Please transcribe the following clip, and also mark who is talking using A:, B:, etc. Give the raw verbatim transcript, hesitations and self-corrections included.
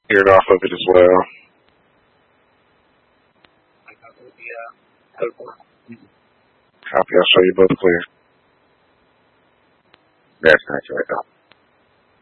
A: Cleared off of it as well. Copy. I'll show you both clear.
B: That's not right.